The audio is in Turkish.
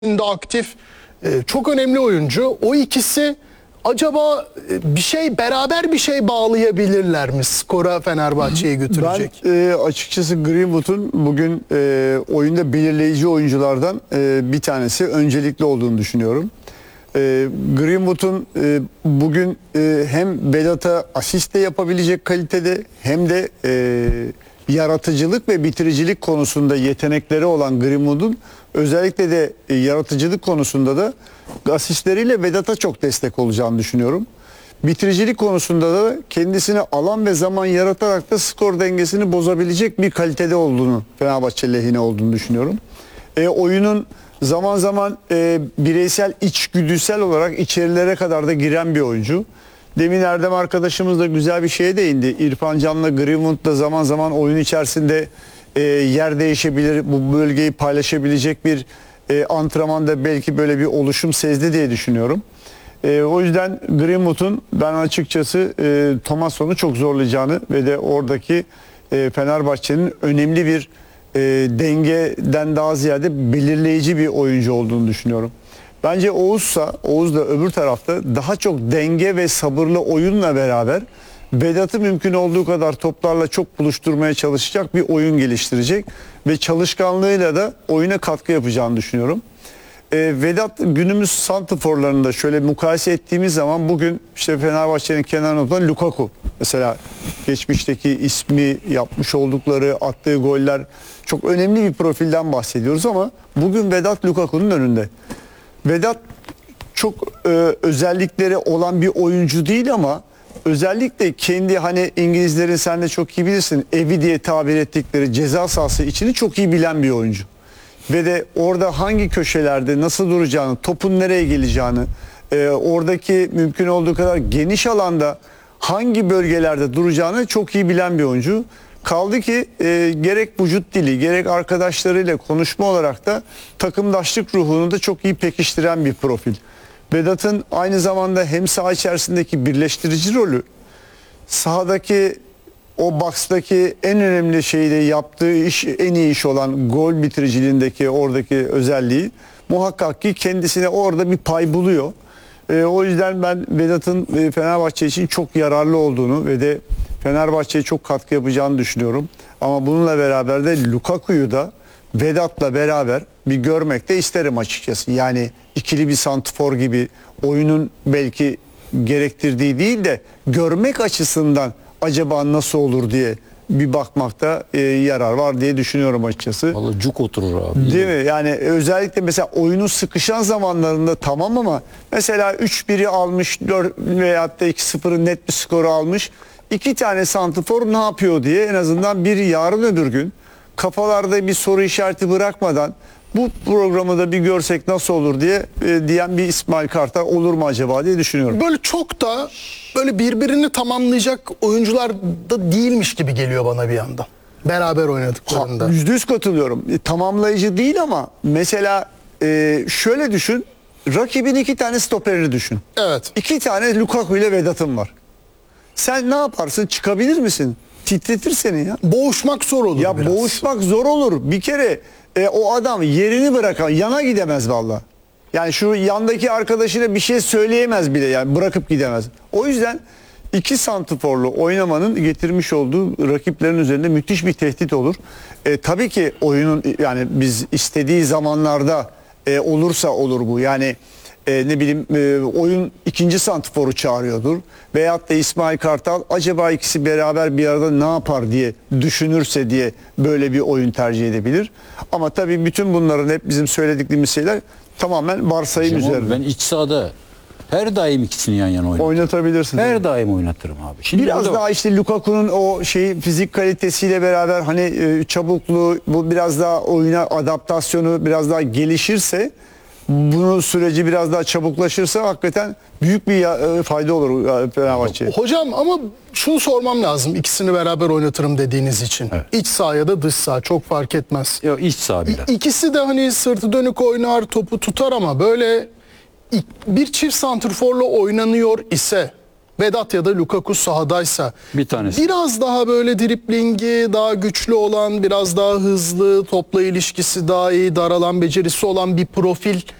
de aktif, çok önemli oyuncu. O ikisi acaba beraber bir şey bağlayabilirler mi? Skora Fenerbahçe'yi götürecek. Ben açıkçası Greenwood'un bugün oyunda belirleyici oyunculardan bir tanesi, öncelikli olduğunu düşünüyorum. Greenwood'un bugün hem Vedat'a asist de yapabilecek kalitede, hem de yaratıcılık ve bitiricilik konusunda yetenekleri olan Greenwood'un özellikle de yaratıcılık konusunda da asistleriyle Vedat'a çok destek olacağını düşünüyorum. Bitiricilik konusunda da kendisine alan ve zaman yaratarak da skor dengesini bozabilecek bir kalitede olduğunu, Fenerbahçe lehine olduğunu düşünüyorum. Oyunun zaman zaman bireysel, içgüdüsel olarak içerilere kadar da giren bir oyuncu. Demin Erdem arkadaşımız da güzel bir şeye değindi. İrfan Can'la Greenwood da zaman zaman oyun içerisinde yer değişebilir, bu bölgeyi paylaşabilecek bir antrenmanda belki böyle bir oluşum sezdi diye düşünüyorum. O yüzden Greenwood'un ben açıkçası Thomasson'u çok zorlayacağını ve de oradaki Fenerbahçe'nin önemli bir dengeden daha ziyade belirleyici bir oyuncu olduğunu düşünüyorum. Bence Oğuz da öbür tarafta daha çok denge ve sabırlı oyunla beraber Vedat'ı mümkün olduğu kadar toplarla çok buluşturmaya çalışacak bir oyun geliştirecek ve çalışkanlığıyla da oyuna katkı yapacağını düşünüyorum. Vedat günümüz santrforlarında şöyle mukayese ettiğimiz zaman bugün işte Fenerbahçe'nin kenarında Lukaku mesela, geçmişteki ismi, yapmış oldukları, attığı goller, çok önemli bir profilden bahsediyoruz ama bugün Vedat Lukaku'nun önünde. Vedat çok özellikleri olan bir oyuncu değil ama özellikle kendi, hani İngilizlerin, sen de çok iyi bilirsin, evi diye tabir ettikleri ceza sahası içini çok iyi bilen bir oyuncu. Ve de orada hangi köşelerde nasıl duracağını, topun nereye geleceğini, oradaki mümkün olduğu kadar geniş alanda hangi bölgelerde duracağını çok iyi bilen bir oyuncu. Kaldı ki gerek vücut dili, gerek arkadaşlarıyla konuşma olarak da takımdaşlık ruhunu da çok iyi pekiştiren bir profil. Vedat'ın aynı zamanda hem saha içerisindeki birleştirici rolü, sahadaki o box'taki en önemli şeyde yaptığı iş, en iyi iş olan gol bitiriciliğindeki oradaki özelliği muhakkak ki kendisine orada bir pay buluyor. O yüzden ben Vedat'ın Fenerbahçe için çok yararlı olduğunu ve de Fenerbahçe'ye çok katkı yapacağını düşünüyorum. Ama bununla beraber de Lukaku'yu da Vedat'la beraber bir görmek de isterim açıkçası. Yani ikili bir santrfor gibi oyunun belki gerektirdiği değil de görmek açısından acaba nasıl olur diye bir bakmakta yarar var diye düşünüyorum açıkçası. Vallahi cuk oturur abi. Değil mi? Yani özellikle mesela oyunun sıkışan zamanlarında tamam ama mesela 3-1'i almış, 4 veyahut da 2-0'ı net bir skoru almış. 2 tane santrfor ne yapıyor diye en azından bir yarın öbür gün kafalarda bir soru işareti bırakmadan bu programı da bir görsek nasıl olur diye diyen bir İsmail Kartal olur mu acaba diye düşünüyorum. Böyle çok da böyle birbirini tamamlayacak oyuncular da değilmiş gibi geliyor bana bir yandan. Beraber oynadıklarında. %100 katılıyorum. Tamamlayıcı değil ama mesela şöyle düşün. Rakibin 2 tane stoperini düşün. Evet. 2 tane Lukaku ile Vedat'ın var. Sen ne yaparsın? Çıkabilir misin? Titretir seni ya. Boğuşmak zor olur Ya biraz. boğuşmak zor olur. Bir kere o adam yerini bırakan yana gidemez valla. Yani şu yandaki arkadaşına bir şey söyleyemez bile, yani bırakıp gidemez. O yüzden 2 santrforlu oynamanın getirmiş olduğu rakiplerin üzerinde müthiş bir tehdit olur. Tabii ki oyunun, yani biz istediği zamanlarda olursa olur bu. Yani ne bileyim oyun ikinci santrforu çağırıyordur. Veyahut da İsmail Kartal acaba ikisi beraber bir arada ne yapar diye düşünürse diye böyle bir oyun tercih edebilir. Ama tabii bütün bunların hep bizim söylediklerimiz şeyler tamamen varsayım üzerine. Ben iç sahada her daim ikisini yan yana oynatırım. Oynatabilirsin. Her daim oynatırım abi. Şimdi Biraz burada daha işte Lukaku'nun o fizik kalitesiyle beraber hani çabukluğu, bu biraz daha oyuna adaptasyonu biraz daha gelişirse, bunun süreci biraz daha çabuklaşırsa hakikaten büyük bir fayda olur Fenerbahçe'ye. Hocam ama şunu sormam lazım, ikisini beraber oynatırım dediğiniz için. Evet. İç saha ya da dış saha çok fark etmez. yok, iç saha biraz. İkisi de hani sırtı dönük oynar, topu tutar ama böyle bir çift santrforla oynanıyor ise Vedat ya da Lukaku sahadaysa Bir tanesi. biraz daha böyle driblingi daha güçlü olan, biraz daha hızlı, topla ilişkisi daha iyi, dar alan becerisi olan bir profil